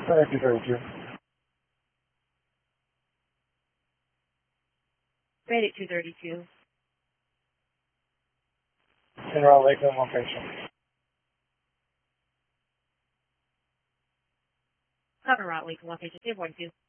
Center 232. Ready 232. En route Lakeland, one patient. Cover route, Lake 1 patient 242.